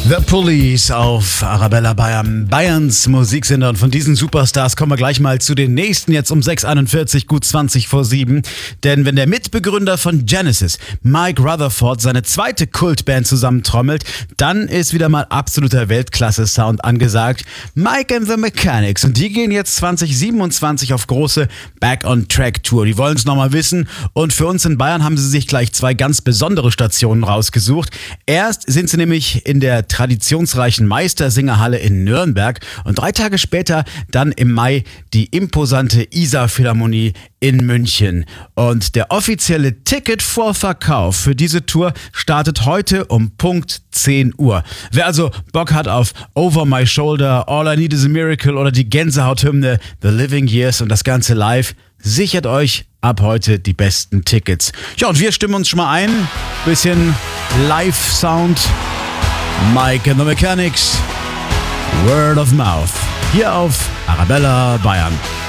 The Police auf Arabella Bayern, Bayerns Musiksender. Und von diesen Superstars kommen wir gleich mal zu den nächsten, jetzt um 6:41, gut 20 vor 7. Denn wenn der Mitbegründer von Genesis, Mike Rutherford, seine zweite Kultband zusammentrommelt, dann ist wieder mal absoluter Weltklasse-Sound angesagt. Mike and the Mechanics. Und die gehen jetzt 2027 auf große Back-on-Track-Tour. Die wollen es nochmal wissen. Und für uns in Bayern haben sie sich gleich zwei ganz besondere Stationen rausgesucht. Erst sind sie nämlich in der traditionsreichen Meistersingerhalle in Nürnberg und 3 Tage später dann im Mai die imposante Isar-Philharmonie in München. Und der offizielle Ticketvorverkauf für diese Tour startet heute um Punkt 10 Uhr. Wer also Bock hat auf Over My Shoulder, All I Need Is a Miracle oder die Gänsehauthymne The Living Years und das Ganze live, sichert euch ab heute die besten Tickets. Ja, und wir stimmen uns schon mal ein. Bisschen Live-Sound. Mike and the Mechanics, Word of Mouth, hier auf Arabella Bayern.